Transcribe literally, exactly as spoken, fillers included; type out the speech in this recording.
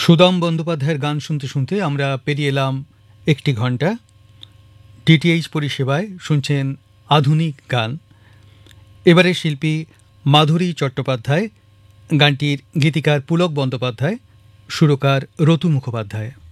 সুদাম বন্দ্যোপাধ্যায়ের গান শুনতে শুনতে আমরা পেরিয়ে এলাম একটি ঘন্টা। ডিটিএইচ পরিষেবায় শুনছেন আধুনিক গান। এবারে শিল্পী মাধুরী চট্টোপাধ্যায়, গানটির গীতিকার পুলক বন্দ্যোপাধ্যায়, সুরকার রতু মুখোপাধ্যায়।